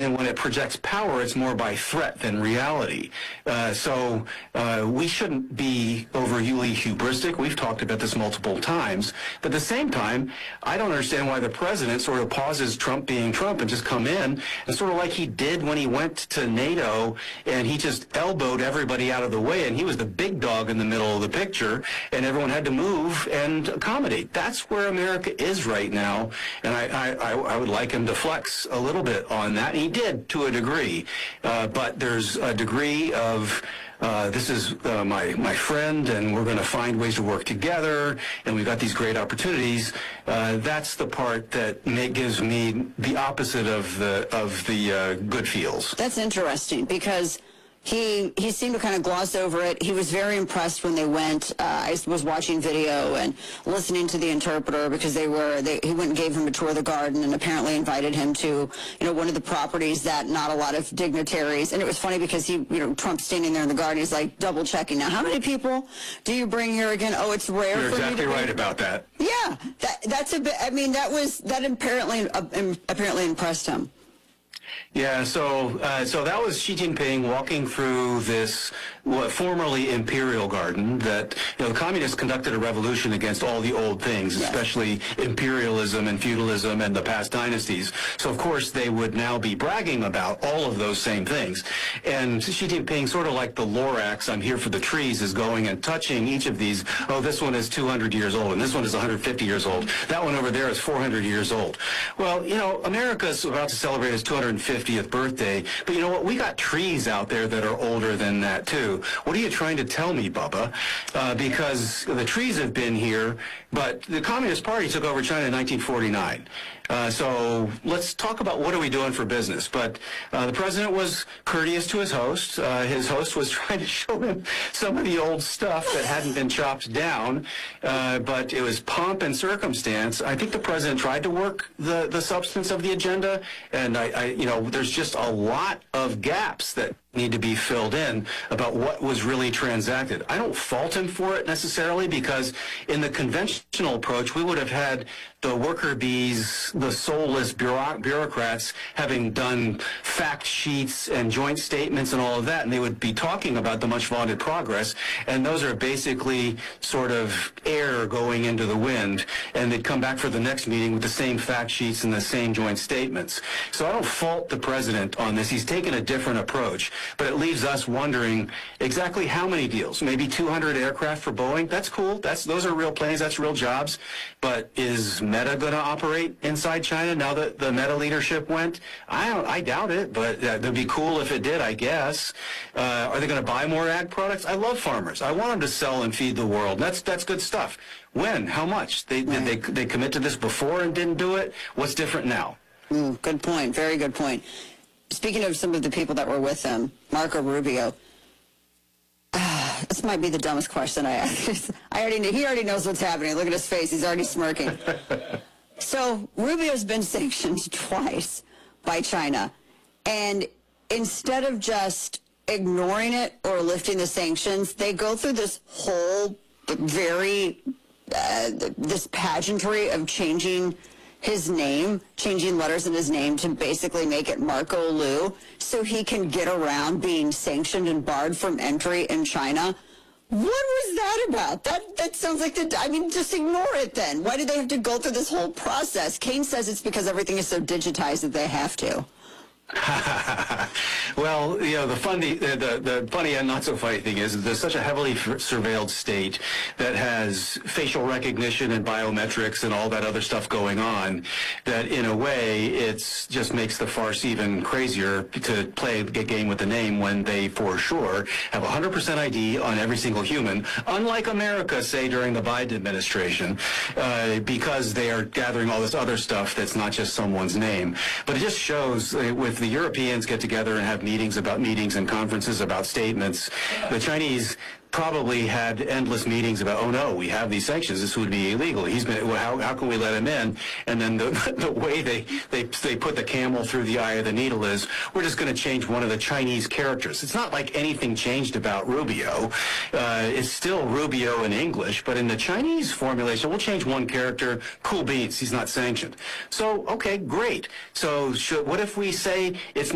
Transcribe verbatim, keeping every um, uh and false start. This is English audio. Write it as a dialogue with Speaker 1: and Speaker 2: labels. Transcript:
Speaker 1: and when it projects power, it's more by threat than reality. Uh, so uh, we shouldn't be overly hubristic. We've talked about this multiple times. But at the same time, I don't understand why the president sort of pauses Trump being Trump and just come in, and sort of like he did when he went to NATO and he just elbowed everybody out of the way, and he was the big dog in the middle of the picture, and everyone had to move and accommodate. That's where America is right now, and I, I, I would like him to flex a little bit on that. And he did to a degree, uh, but there's a degree of Uh, this is uh, my my friend, and we're going to find ways to work together, and we've got these great opportunities. Uh, that's the part that may, gives me the opposite of the of the uh, good feels.
Speaker 2: That's interesting because he he seemed to kind of gloss over it. He was very impressed when they went. Uh, I was watching video and listening to the interpreter because they were. They, he went and gave him a tour of the garden and apparently invited him to, you know, one of the properties that not a lot of dignitaries. And it was funny because he, you know, Trump's standing there in the garden. He's like double checking. Now, how many people do you bring here again? Oh, it's rare.
Speaker 1: You're
Speaker 2: for
Speaker 1: exactly
Speaker 2: you to
Speaker 1: right
Speaker 2: bring.
Speaker 1: about that.
Speaker 2: Yeah, that that's a bit. I mean, that was that apparently uh, apparently impressed him.
Speaker 1: Yeah, so uh, so that was Xi Jinping walking through this what, formerly imperial garden that, you know, the communists conducted a revolution against all the old things,
Speaker 2: yes.
Speaker 1: especially imperialism and feudalism and the past dynasties. So, of course, they would now be bragging about all of those same things. And Xi Jinping, sort of like the Lorax, I'm here for the trees, is going and touching each of these. Oh, this one is two hundred years old, and this one is one hundred fifty years old. That one over there is four hundred years old. Well, you know, America's about to celebrate its two hundred fiftieth birthday, but you know what? We got trees out there that are older than that, too. What are you trying to tell me, Bubba? Uh, because the trees have been here, but the Communist Party took over China in nineteen forty-nine. Uh, so let's talk about what are we doing for business. But uh, the president was courteous to his host. Uh, his host was trying to show him some of the old stuff that hadn't been chopped down, uh, but it was pomp and circumstance. I think the president tried to work the, the substance of the agenda, and I, I, you know, there's just a lot of gaps that need to be filled in about what was really transacted. I don't fault him for it necessarily, because in the conventional approach, we would have had the worker bees, the soulless bureau- bureaucrats having done fact sheets and joint statements and all of that, and they would be talking about the much vaunted progress, and those are basically sort of air going into the wind, and they'd come back for the next meeting with the same fact sheets and the same joint statements. So I don't fault the president on this. He's taken a different approach. But it leaves us wondering exactly how many deals. Maybe two hundred aircraft for Boeing. That's cool. That's those are real planes. That's real jobs. But is Meta going to operate inside China now that the Meta leadership went? I don't. I doubt it. But uh, it'd be cool if it did, I guess. Uh, are they going to buy more ag products? I love farmers. I want them to sell and feed the world. That's that's good stuff. When? How much? They
Speaker 2: right.
Speaker 1: did they they commit to this before and didn't do it? What's different now?
Speaker 2: Mm, good point. Very good point. Speaking of some of the people that were with him, Marco Rubio, uh, this might be the dumbest question I asked. I already knew, he already knows what's happening. Look at his face. He's already smirking. So Rubio's been sanctioned twice by China. And instead of just ignoring it or lifting the sanctions, they go through this whole very, uh, this pageantry of changing his name, changing letters in his name to basically make it Marco Lu, so he can get around being sanctioned and barred from entry in China. What was that about? That that sounds like the, I mean, just ignore it then. Why do they have to go through this whole process? Kane says it's because everything is so digitized that they have to.
Speaker 1: Well, you know, the funny, the, the, the funny and not so funny thing is there's such a heavily surveilled state that has facial recognition and biometrics and all that other stuff going on that, in a way, it's just makes the farce even crazier to play a game with the name when they, for sure, have one hundred percent I D on every single human, unlike America, say, during the Biden administration, uh, because they are gathering all this other stuff that's not just someone's name. But it just shows uh, with the Europeans get together and have meetings about meetings and conferences about statements, the Chinese probably had endless meetings about, oh no, we have these sanctions, this would be illegal. He's been, well, how, how can we let him in? And then the, the way they, they, they put the camel through the eye of the needle is, we're just going to change one of the Chinese characters. It's not like anything changed about Rubio. Uh, it's still Rubio in English, but in the Chinese formulation, we'll change one character, cool beans, he's not sanctioned. So, okay, great. So should, what if we say it's